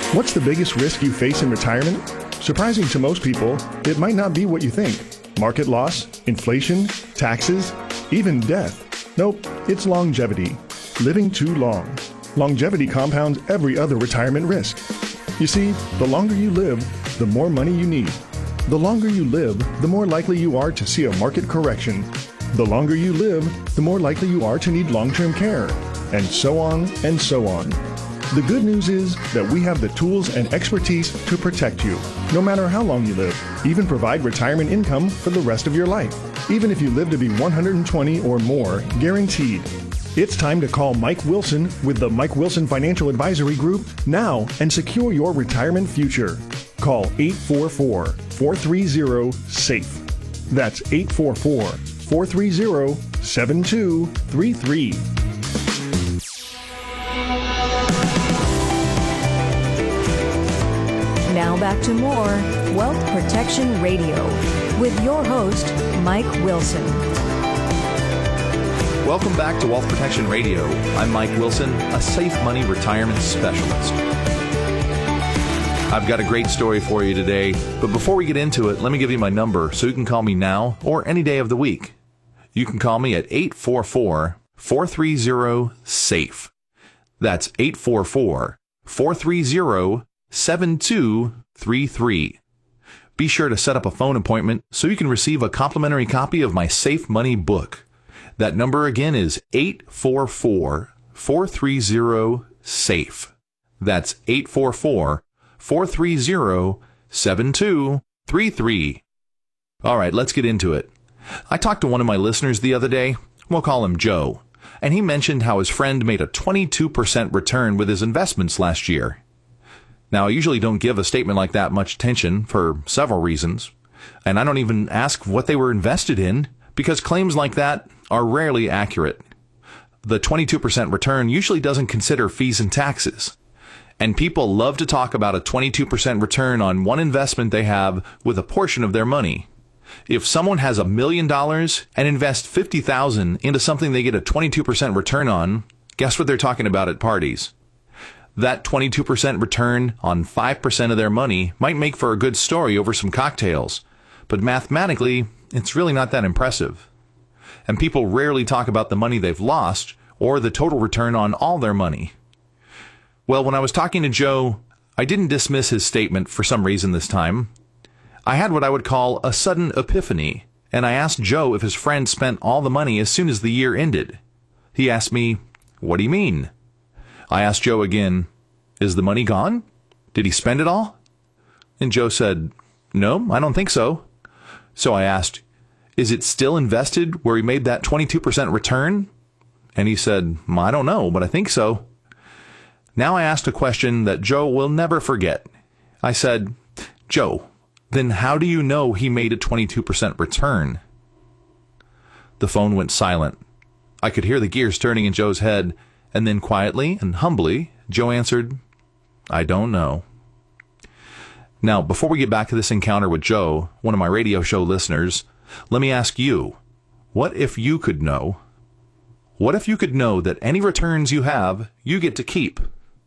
What's the biggest risk you face in retirement? Surprising to most people, it might not be what you think. Market loss, inflation, taxes, even death. Nope, it's longevity. Living too long. Longevity compounds every other retirement risk. You see, the longer you live, the more money you need. The longer you live, the more likely you are to see a market correction. The longer you live, the more likely you are to need long-term care, and so on and so on. The good news is that we have the tools and expertise to protect you, no matter how long you live, even provide retirement income for the rest of your life, even if you live to be 120 or more, guaranteed. It's time to call Mike Wilson with the Mike Wilson Financial Advisory Group now and secure your retirement future. Call 844-430-SAFE. That's 844-430-7233. Now back to more Wealth Protection Radio with your host, Mike Wilson. Welcome back to Wealth Protection Radio. I'm Mike Wilson, a safe money retirement specialist. I've got a great story for you today, but before we get into it, let me give you my number so you can call me now or any day of the week. You can call me at 844-430-SAFE. That's 844-430-7233. Be sure to set up a phone appointment so you can receive a complimentary copy of my Safe Money book. That number again is 844-430-SAFE. That's 844-430-7233. All right, let's get into it. I talked to one of my listeners the other day. We'll call him Joe. And he mentioned how his friend made a 22% return with his investments last year. Now, I usually don't give a statement like that much attention for several reasons. And I don't even ask what they were invested in because claims like that are rarely accurate. The 22% return usually doesn't consider fees and taxes. And people love to talk about a 22% return on one investment they have with a portion of their money. If someone has $1 million and invests $50,000 into something they get a 22% return on, guess what they're talking about at parties? That 22% return on 5% of their money might make for a good story over some cocktails, but mathematically, it's really not that impressive. And people rarely talk about the money they've lost or the total return on all their money. Well, when I was talking to Joe, I didn't dismiss his statement for some reason this time. I had what I would call a sudden epiphany, and I asked Joe if his friend spent all the money as soon as the year ended. He asked me, "What do you mean?" I asked Joe again, "Is the money gone? Did he spend it all?" And Joe said, "No, I don't think so." So I asked, "Is it still invested where he made that 22% return?" And he said, "I don't know, but I think so." Now I asked a question that Joe will never forget. I said, "Joe, then how do you know he made a 22% return?" The phone went silent. I could hear the gears turning in Joe's head, and then quietly and humbly, Joe answered, "I don't know." Now, before we get back to this encounter with Joe, one of my radio show listeners, let me ask you, what if you could know? What if you could know that any returns you have, you get to keep?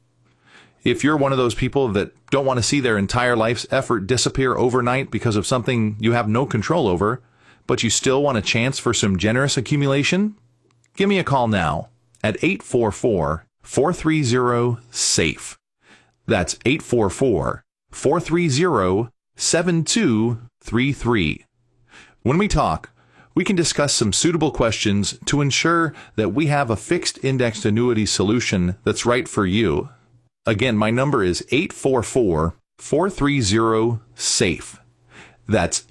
If you're one of those people that don't want to see their entire life's effort disappear overnight because of something you have no control over, but you still want a chance for some generous accumulation, give me a call now at 844-430-SAFE. That's 844-430-7233. When we talk, we can discuss some suitable questions to ensure that we have a fixed indexed annuity solution that's right for you. Again, my number is 844-430-SAFE. That's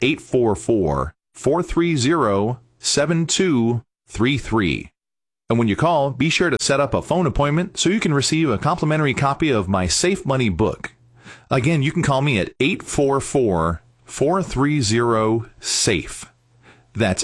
844-430-7233. And when you call, be sure to set up a phone appointment so you can receive a complimentary copy of my Safe Money book. Again, you can call me at 844-430-SAFE. That's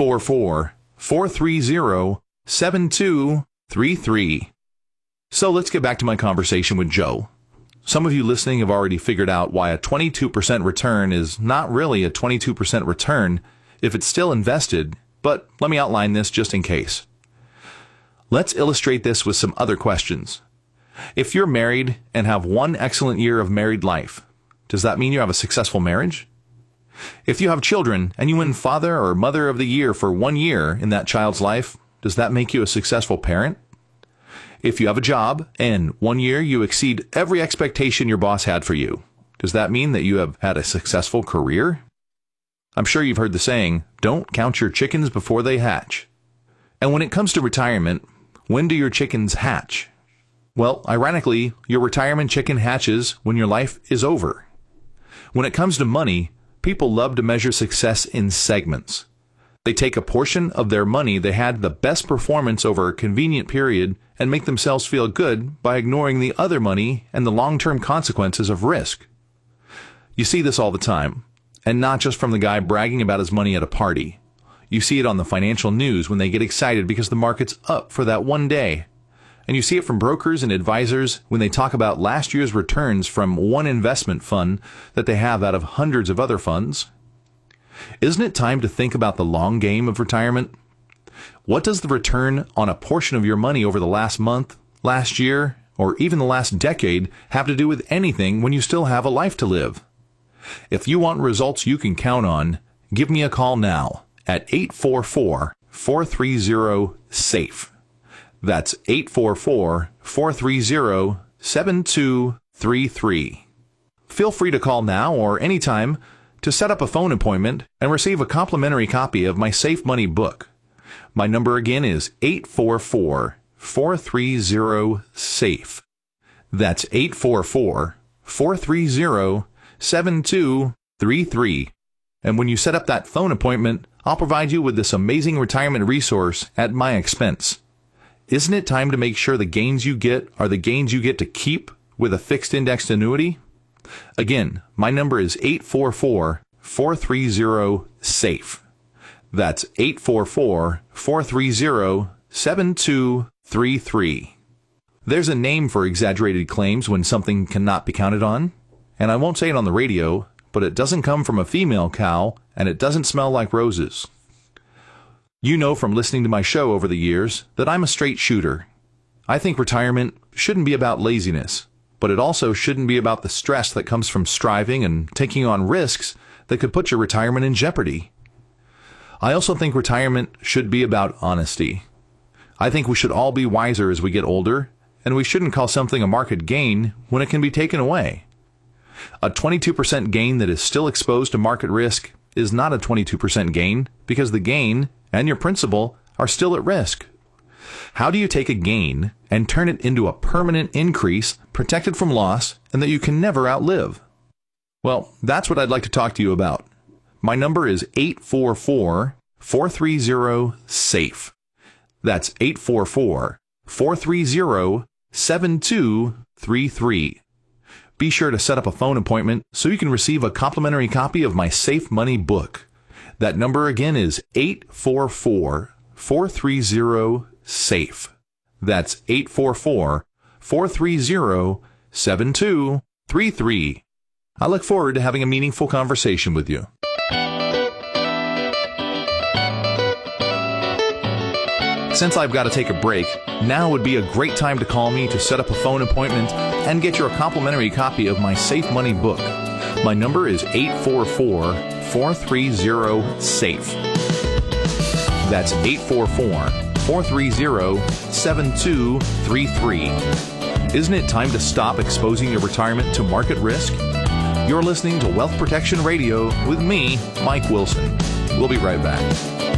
844-430-7233. So let's get back to my conversation with Joe. Some of you listening have already figured out why a 22% return is not really a 22% return if it's still invested, but let me outline this just in case. Let's illustrate this with some other questions. If you're married and have one excellent year of married life, does that mean you have a successful marriage? If you have children and you win Father or Mother of the Year for 1 year in that child's life, does that make you a successful parent? If you have a job and 1 year you exceed every expectation your boss had for you, does that mean that you have had a successful career? I'm sure you've heard the saying, don't count your chickens before they hatch. And when it comes to retirement, when do your chickens hatch? Well, ironically, your retirement chicken hatches when your life is over. When it comes to money, people love to measure success in segments. They take a portion of their money they had the best performance over a convenient period and make themselves feel good by ignoring the other money and the long-term consequences of risk. You see this all the time, and not just from the guy bragging about his money at a party. You see it on the financial news when they get excited because the market's up for that one day. And you see it from brokers and advisors when they talk about last year's returns from one investment fund that they have out of hundreds of other funds. Isn't it time to think about the long game of retirement? What does the return on a portion of your money over the last month, last year, or even the last decade have to do with anything when you still have a life to live? If you want results you can count on, give me a call now at 844-430-SAFE. That's 844-430-7233. Feel free to call now or anytime to set up a phone appointment and receive a complimentary copy of my Safe Money book. My number again is 844-430-SAFE. That's 844-430-7233. And when you set up that phone appointment, I'll provide you with this amazing retirement resource at my expense. Isn't it time to make sure the gains you get are the gains you get to keep with a fixed indexed annuity? Again, my number is 844-430-SAFE. That's 844-430-7233. There's a name for exaggerated claims when something cannot be counted on. And I won't say it on the radio, but it doesn't come from a female cow, and it doesn't smell like roses. You know from listening to my show over the years that I'm a straight shooter. I think retirement shouldn't be about laziness, but it also shouldn't be about the stress that comes from striving and taking on risks that could put your retirement in jeopardy. I also think retirement should be about honesty. I think we should all be wiser as we get older, and we shouldn't call something a market gain when it can be taken away. A 22% gain that is still exposed to market risk is not a 22% gain because the gain and your principal are still at risk. How do you take a gain and turn it into a permanent increase protected from loss and that you can never outlive? Well, that's what I'd like to talk to you about. My number is 844-430-SAFE. That's 844-430-7233. Be sure to set up a phone appointment so you can receive a complimentary copy of my Safe Money book. That number again is 844-430-SAFE. That's 844-430-7233. I look forward to having a meaningful conversation with you. Since I've got to take a break, now would be a great time to call me to set up a phone appointment and get your complimentary copy of my Safe Money book. My number is 844-430-SAFE. That's 844-430-7233. Isn't it time to stop exposing your retirement to market risk? You're listening to Wealth Protection Radio with me, Mike Wilson. We'll be right back.